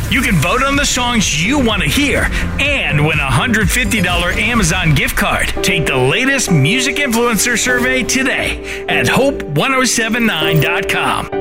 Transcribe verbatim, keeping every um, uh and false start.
You can vote on the songs you want to hear and win a one hundred fifty dollars Amazon gift card. Take the latest music influencer survey today at hope ten seventy-nine dot com.